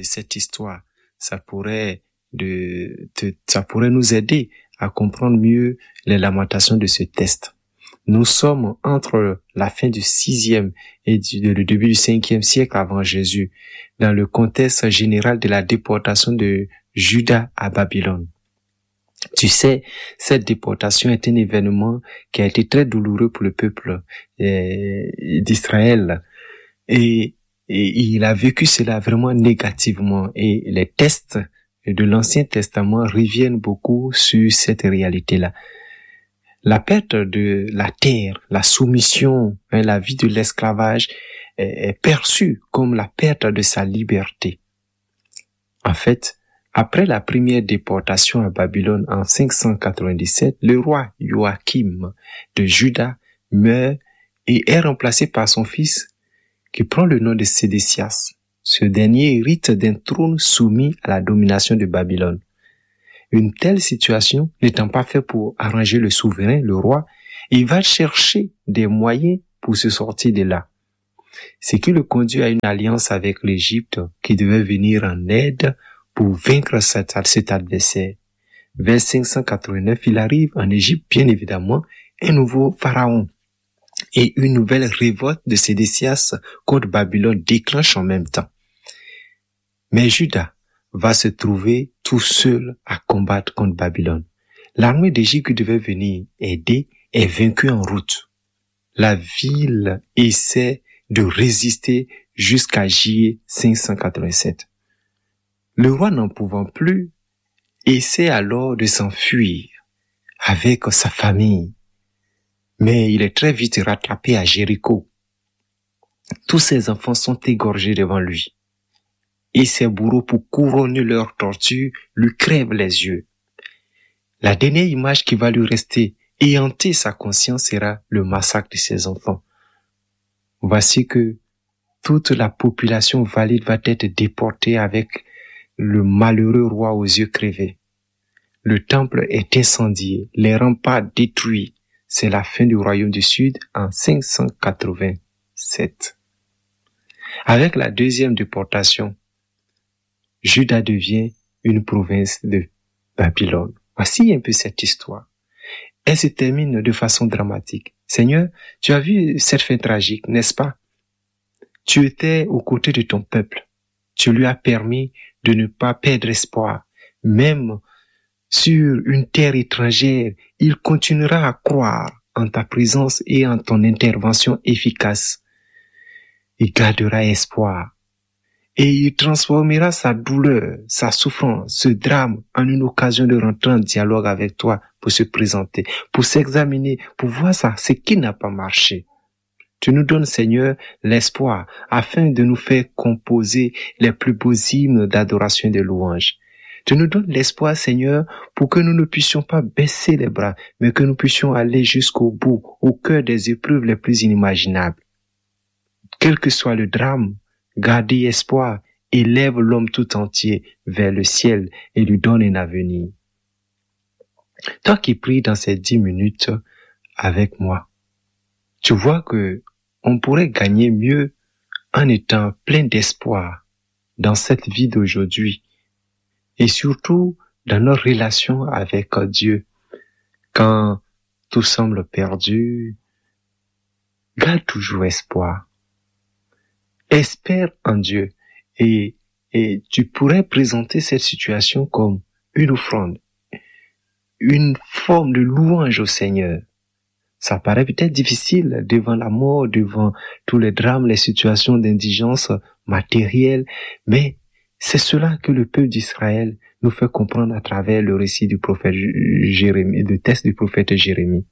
cette histoire, ça pourrait nous aider à comprendre mieux les lamentations de ce texte. Nous sommes entre la fin du 6e et le début du 5e siècle avant Jésus, dans le contexte général de la déportation de Juda à Babylone. Tu sais, cette déportation est un événement qui a été très douloureux pour le peuple d'Israël. Et il a vécu cela vraiment négativement. Et les textes de l'Ancien Testament reviennent beaucoup sur cette réalité-là. La perte de la terre, la soumission, la vie de l'esclavage est perçue comme la perte de sa liberté. En fait, après la première déportation à Babylone en 597, le roi Joachim de Juda meurt et est remplacé par son fils qui prend le nom de Sédécias. Ce dernier hérite d'un trône soumis à la domination de Babylone. Une telle situation n'étant pas faite pour arranger le souverain, le roi, il va chercher des moyens pour se sortir de là. Ce qui le conduit à une alliance avec l'Égypte qui devait venir en aide pour vaincre cet adversaire. Vers 589, il arrive en Égypte, bien évidemment, un nouveau pharaon. Et une nouvelle révolte de Sédécias contre Babylone déclenche en même temps. Mais Juda va se trouver tout seul à combattre contre Babylone. L'armée d'Égypte qui devait venir aider est vaincue en route. La ville essaie de résister jusqu'à juillet 587. Le roi n'en pouvant plus, essaie alors de s'enfuir avec sa famille. Mais il est très vite rattrapé à Jéricho. Tous ses enfants sont égorgés devant lui. Et ses bourreaux, pour couronner leur torture, lui crèvent les yeux. La dernière image qui va lui rester et hanter sa conscience sera le massacre de ses enfants. Voici que toute la population valide va être déportée avec le malheureux roi aux yeux crevés. Le temple est incendié, les remparts détruits. C'est la fin du royaume du Sud en 587. Avec la deuxième déportation, Juda devient une province de Babylone. Voici un peu cette histoire. Elle se termine de façon dramatique. Seigneur, tu as vu cette fin tragique, n'est-ce pas? Tu étais aux côtés de ton peuple. Tu lui as permis de ne pas perdre espoir. Même sur une terre étrangère, il continuera à croire en ta présence et en ton intervention efficace. Il gardera espoir. Et il transformera sa douleur, sa souffrance, ce drame en une occasion de rentrer en dialogue avec toi pour se présenter, pour s'examiner, pour voir ce qui n'a pas marché. Tu nous donnes, Seigneur, l'espoir afin de nous faire composer les plus beaux hymnes d'adoration et de louange. Tu nous donnes l'espoir, Seigneur, pour que nous ne puissions pas baisser les bras, mais que nous puissions aller jusqu'au bout, au cœur des épreuves les plus inimaginables. Quel que soit le drame, garder espoir élève l'homme tout entier vers le ciel et lui donne un avenir. Toi qui pries dans ces 10 minutes avec moi, tu vois que on pourrait gagner mieux en étant plein d'espoir dans cette vie d'aujourd'hui et surtout dans nos relations avec Dieu. Quand tout semble perdu, garde toujours espoir. Espère en Dieu et tu pourrais présenter cette situation comme une offrande, une forme de louange au Seigneur. Ça paraît peut-être difficile devant la mort, devant tous les drames, les situations d'indigence matérielle, mais c'est cela que le peuple d'Israël nous fait comprendre à travers le récit du prophète Jérémie, le texte du prophète Jérémie.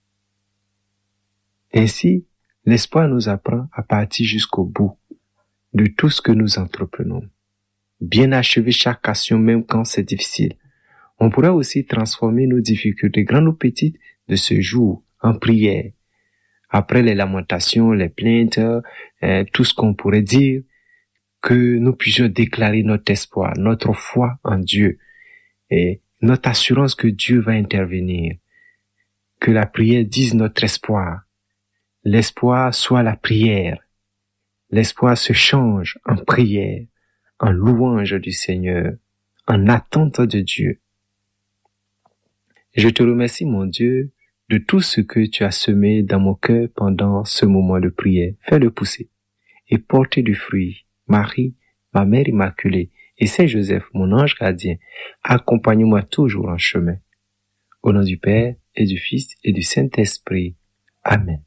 Ainsi, l'espoir nous apprend à partir jusqu'au bout de tout ce que nous entreprenons. Bien achever chaque action même quand c'est difficile. On pourrait aussi transformer nos difficultés, grandes ou petites, de ce jour en prière. Après les lamentations, les plaintes, tout ce qu'on pourrait dire, que nous puissions déclarer notre espoir, notre foi en Dieu et notre assurance que Dieu va intervenir. Que la prière dise notre espoir. L'espoir soit la prière. L'espoir se change en prière. en louange du Seigneur, en attente de Dieu. Je te remercie, mon Dieu, de tout ce que tu as semé dans mon cœur pendant ce moment de prière. Fais-le pousser et porter du fruit. Marie, ma mère immaculée, et Saint Joseph, mon ange gardien, accompagne-moi toujours en chemin. Au nom du Père, et du Fils, et du Saint-Esprit. Amen.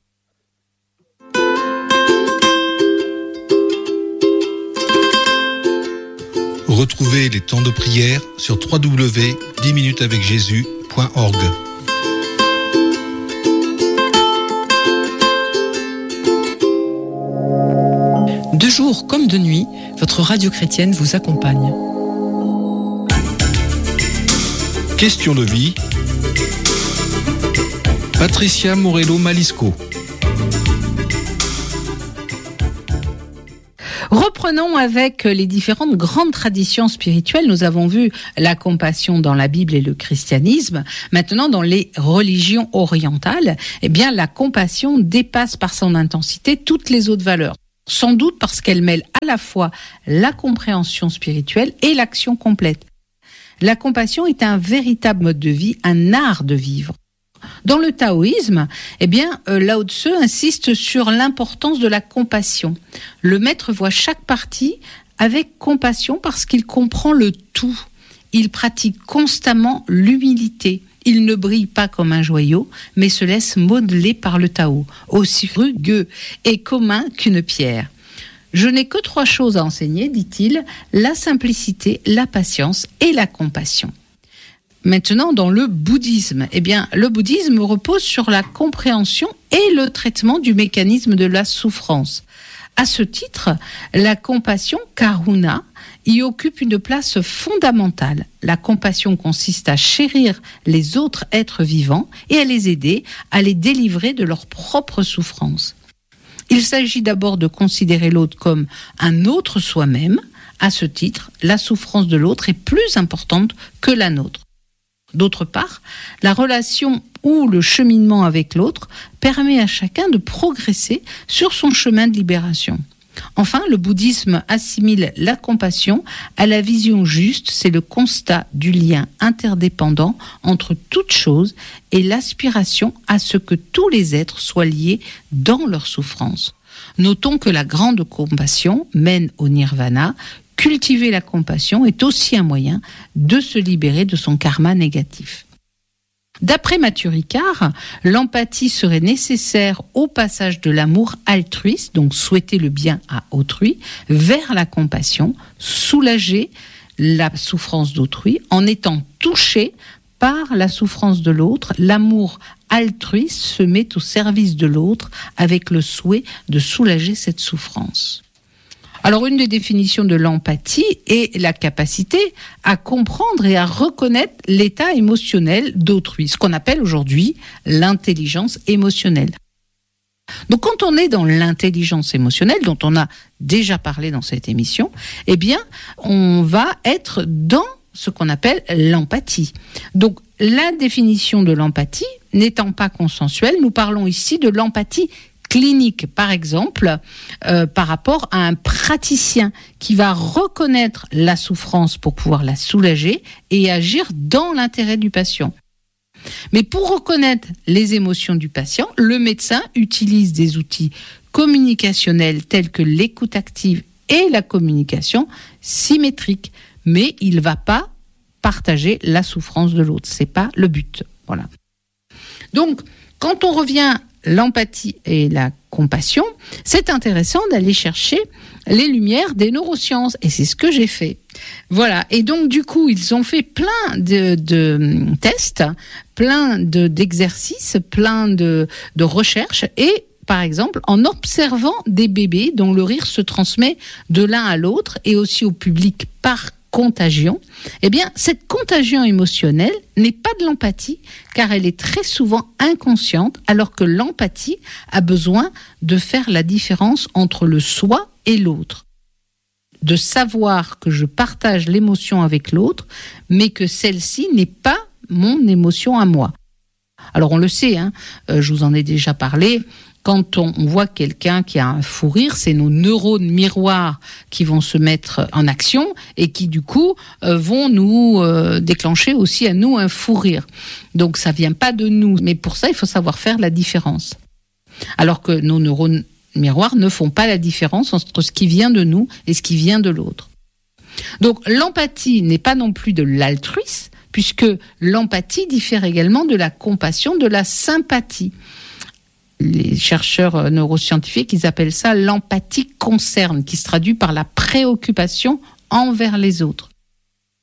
Retrouvez les temps de prière sur www.10minutesavecjésus.org. De jour comme de nuit, votre radio chrétienne vous accompagne. Question de vie. Patricia Morello Malisco. Reprenons avec les différentes grandes traditions spirituelles. Nous avons vu la compassion dans la Bible et le christianisme. Maintenant, dans les religions orientales, eh bien, la compassion dépasse par son intensité toutes les autres valeurs. Sans doute parce qu'elle mêle à la fois la compréhension spirituelle et l'action complète. La compassion est un véritable mode de vie, un art de vivre. Dans le taoïsme, eh bien, Lao Tzu insiste sur l'importance de la compassion. Le maître voit chaque partie avec compassion parce qu'il comprend le tout. Il pratique constamment l'humilité. Il ne brille pas comme un joyau, mais se laisse modeler par le Tao, aussi rugueux et commun qu'une pierre. Je n'ai que 3 choses à enseigner, dit-il, la simplicité, la patience et la compassion. Maintenant, dans le bouddhisme, eh bien, le bouddhisme repose sur la compréhension et le traitement du mécanisme de la souffrance. À ce titre, la compassion, karuna, y occupe une place fondamentale. La compassion consiste à chérir les autres êtres vivants et à les aider à les délivrer de leur propre souffrance. Il s'agit d'abord de considérer l'autre comme un autre soi-même. À ce titre, la souffrance de l'autre est plus importante que la nôtre. D'autre part, la relation ou le cheminement avec l'autre permet à chacun de progresser sur son chemin de libération. Enfin, le bouddhisme assimile la compassion à la vision juste, c'est le constat du lien interdépendant entre toutes choses et l'aspiration à ce que tous les êtres soient liés dans leur souffrance. Notons que la grande compassion mène au nirvana. Cultiver la compassion est aussi un moyen de se libérer de son karma négatif. D'après Mathieu Ricard, l'empathie serait nécessaire au passage de l'amour altruiste, donc souhaiter le bien à autrui, vers la compassion, soulager la souffrance d'autrui en étant touché par la souffrance de l'autre. L'amour altruiste se met au service de l'autre avec le souhait de soulager cette souffrance. Alors, une des définitions de l'empathie est la capacité à comprendre et à reconnaître l'état émotionnel d'autrui, ce qu'on appelle aujourd'hui l'intelligence émotionnelle. Donc, quand on est dans l'intelligence émotionnelle, dont on a déjà parlé dans cette émission, eh bien, on va être dans ce qu'on appelle l'empathie. Donc, la définition de l'empathie n'étant pas consensuelle, nous parlons ici de l'empathie clinique, par exemple, par rapport à un praticien qui va reconnaître la souffrance pour pouvoir la soulager et agir dans l'intérêt du patient. Mais pour reconnaître les émotions du patient, le médecin utilise des outils communicationnels tels que l'écoute active et la communication symétrique. Mais il ne va pas partager la souffrance de l'autre. Ce n'est pas le but. Voilà. Donc, quand on revient l'empathie et la compassion, c'est intéressant d'aller chercher les lumières des neurosciences. Et c'est ce que j'ai fait. Voilà. Et donc, du coup, ils ont fait plein de tests, plein d'exercices, plein de recherches. Et, par exemple, en observant des bébés dont le rire se transmet de l'un à l'autre et aussi au public par contagion, eh bien, cette contagion émotionnelle n'est pas de l'empathie, car elle est très souvent inconsciente, alors que l'empathie a besoin de faire la différence entre le soi et l'autre. De savoir que je partage l'émotion avec l'autre, mais que celle-ci n'est pas mon émotion à moi. Alors on le sait, je vous en ai déjà parlé, quand on voit quelqu'un qui a un fou rire, c'est nos neurones miroirs qui vont se mettre en action et qui du coup vont nous déclencher aussi à nous un fou rire. Donc ça vient pas de nous, mais pour ça il faut savoir faire la différence. Alors que nos neurones miroirs ne font pas la différence entre ce qui vient de nous et ce qui vient de l'autre. Donc l'empathie n'est pas non plus de l'altruisme, puisque l'empathie diffère également de la compassion, de la sympathie. Les chercheurs neuroscientifiques, ils appellent ça l'empathie concerne, qui se traduit par la préoccupation envers les autres.